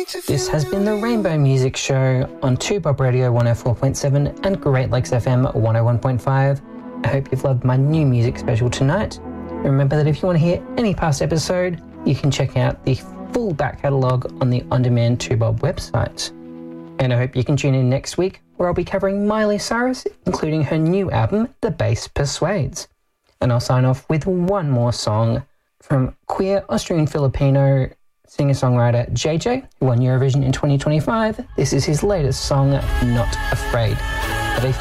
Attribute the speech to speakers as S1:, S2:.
S1: This has been the Rainbow Music Show on 2Bob Radio 104.7 and Great Lakes FM 101.5. I hope you've loved my new music special tonight. Remember that if you want to hear any past episode, you can check out the full back catalogue on the on-demand 2Bob website. And I hope you can tune in next week where I'll be covering Miley Cyrus, including her new album, The Bass Persuades. And I'll sign off with one more song from queer Austrian-Filipino singer-songwriter JJ, who won Eurovision in 2025. This is his latest song, Not Afraid.